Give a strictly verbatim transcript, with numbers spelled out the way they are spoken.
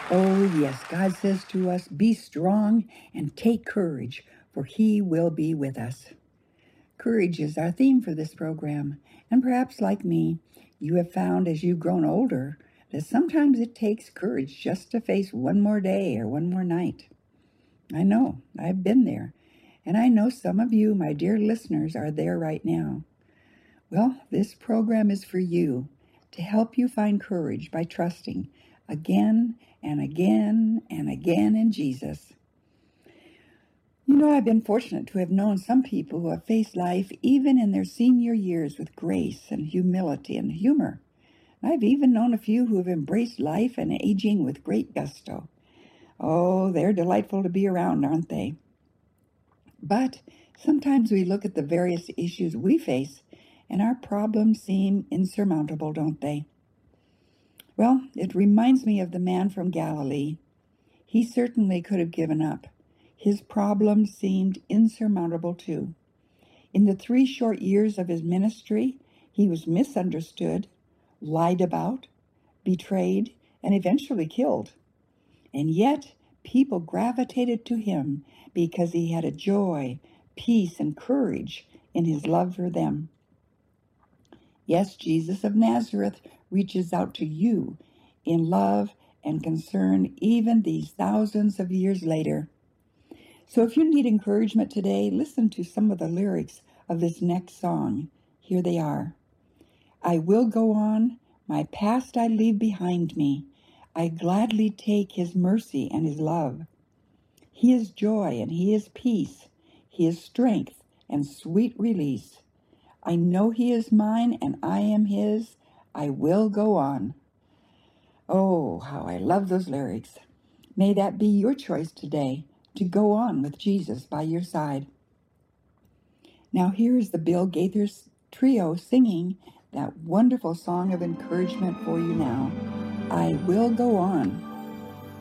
Oh, yes, God says to us, be strong and take courage, for he will be with us. Courage is our theme for this program, and perhaps like me, you have found as you've grown older that sometimes it takes courage just to face one more day or one more night. I know, I've been there, and I know some of you, my dear listeners, are there right now. Well, this program is for you, to help you find courage by trusting again and again and again in Jesus. You know, I've been fortunate to have known some people who have faced life even in their senior years with grace and humility and humor. I've even known a few who have embraced life and aging with great gusto. Oh, they're delightful to be around, aren't they? But sometimes we look at the various issues we face and our problems seem insurmountable, don't they? Well, it reminds me of the man from Galilee. He certainly could have given up. His problems seemed insurmountable too. In the three short years of his ministry, he was misunderstood, lied about, betrayed, and eventually killed. And yet, people gravitated to him because he had a joy, peace, and courage in his love for them. Yes, Jesus of Nazareth reaches out to you in love and concern even these thousands of years later. So if you need encouragement today, listen to some of the lyrics of this next song. Here they are. I will go on, my past I leave behind me. I gladly take his mercy and his love. He is joy and he is peace. He is strength and sweet release. I know he is mine and I am his. I will go on. Oh, how I love those lyrics. May that be your choice today, to go on with Jesus by your side. Now here is the Bill Gaithers Trio singing that wonderful song of encouragement for you now. I will go on.